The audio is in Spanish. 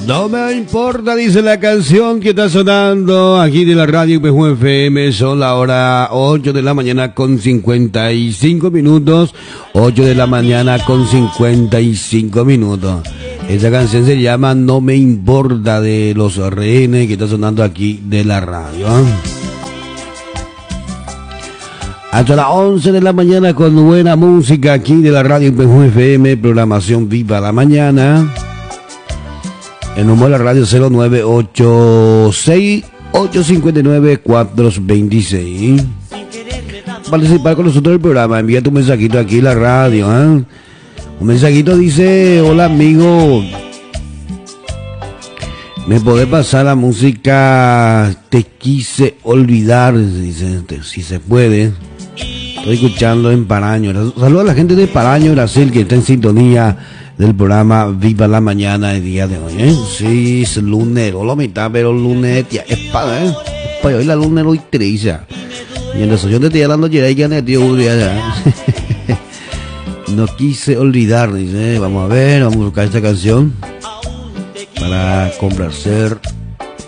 No me importa, dice la canción que está sonando aquí de la radio Pejú FM. Son la hora 8 de la mañana con 55 minutos. 8 de la mañana con 55 minutos. Esa canción se llama No me importa, de Los Rehenes, que está sonando aquí de la radio. Hasta las 11 de la mañana con buena música aquí de la radio Pejú FM. Programación Viva la Mañana. El número de la radio 0986-859-426. Participar con nosotros del programa. Envía tu mensajito aquí en la radio. Un mensajito dice: hola amigo, ¿me podés pasar la música Te quise olvidar? Dice, si se puede. Estoy escuchando en Paraño. Saludos a la gente de Paraño, Brasil, que está en sintonía del programa Viva la Mañana el día de hoy, Sí, es lunes, o la mitad, pero lunes, tía, es para, Pues hoy la lunes hoy 3 ya. Y en la asociación te estoy hablando ya, tío, no quise olvidar, dice. Vamos a ver, vamos a buscar esta canción para complacer